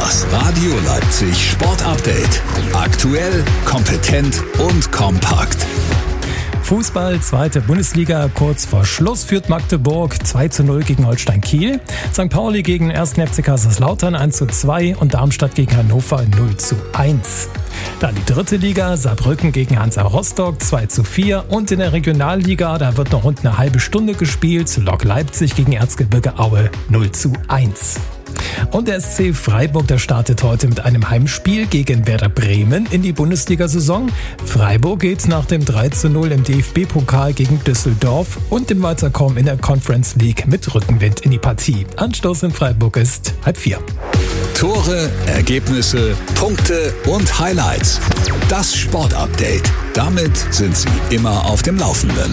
Das Radio Leipzig Sport Update. Aktuell, kompetent und kompakt. Fußball, 2. Bundesliga, kurz vor Schluss führt Magdeburg 2:0 gegen Holstein Kiel. St. Pauli gegen 1. FC Kaiserslautern 1:2 und Darmstadt gegen Hannover 0:1. Dann die 3. Liga, Saarbrücken gegen Hansa Rostock 2:4 und in der Regionalliga, da wird noch rund eine halbe Stunde gespielt, Lok Leipzig gegen Erzgebirge Aue 0:1. Und der SC Freiburg, der startet heute mit einem Heimspiel gegen Werder Bremen in die Bundesliga-Saison. Freiburg geht nach dem 3:0 im DFB-Pokal gegen Düsseldorf und dem Weiterkommen in der Conference League mit Rückenwind in die Partie. Anstoß in Freiburg ist 3:30. Tore, Ergebnisse, Punkte und Highlights. Das Sport-Update. Damit sind Sie immer auf dem Laufenden.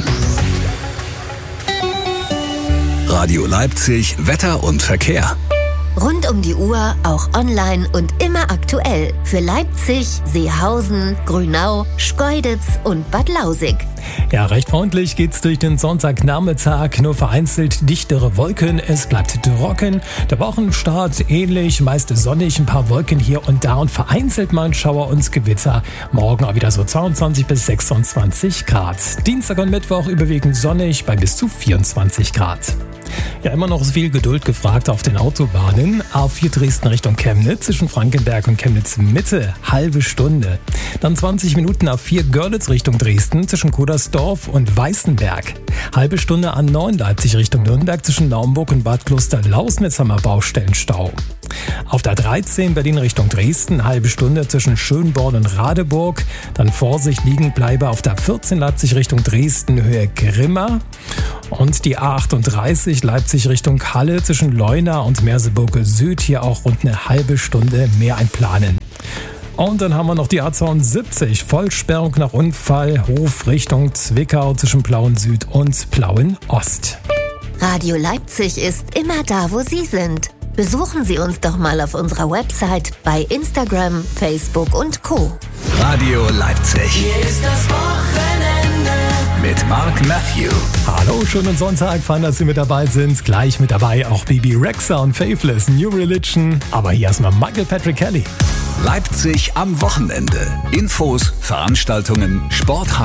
Radio Leipzig, Wetter und Verkehr. Rund um die Uhr, auch online und immer aktuell. Für Leipzig, Seehausen, Grünau, Schkeuditz und Bad Lausick. Ja, recht freundlich geht's durch den Sonntagnachmittag. Nur vereinzelt dichtere Wolken. Es bleibt trocken. Der Wochenstart ähnlich, meist sonnig, ein paar Wolken hier und da und vereinzelt mal ein Schauer und Gewitter. Morgen auch wieder so 22 bis 26 Grad. Dienstag und Mittwoch überwiegend sonnig bei bis zu 24 Grad. Ja, immer noch viel Geduld gefragt auf den Autobahnen. A4 Dresden Richtung Chemnitz zwischen Frankenberg und Chemnitz Mitte, halbe Stunde. Dann 20 Minuten A4 Görlitz Richtung Dresden zwischen Kudersdorf und Weißenberg. Halbe Stunde A9 Leipzig Richtung Nürnberg zwischen Naumburg und Bad Kloster-Lausnitz haben wir Baustellenstau. Auf der 13 Berlin Richtung Dresden, halbe Stunde zwischen Schönborn und Radeburg. Dann Vorsicht liegen bleibe auf der 14 Leipzig Richtung Dresden, Höhe Grimma. Und die A38 Leipzig Richtung Halle zwischen Leuna und Merseburg Süd, hier auch rund eine halbe Stunde mehr einplanen. Und dann haben wir noch die A72, Vollsperrung nach Unfall, Hof Richtung Zwickau zwischen Plauen Süd und Plauen Ost. Radio Leipzig ist immer da, wo Sie sind. Besuchen Sie uns doch mal auf unserer Website, bei Instagram, Facebook und Co. Radio Leipzig. Hier ist das Wochenende. Mit Mark Matthew. Hallo, schönen Sonntag, fein, dass Sie mit dabei sind. Gleich mit dabei auch Bibi Rexha und Faithless, New Religion. Aber hier erstmal Michael Patrick Kelly. Leipzig am Wochenende. Infos, Veranstaltungen, Sport.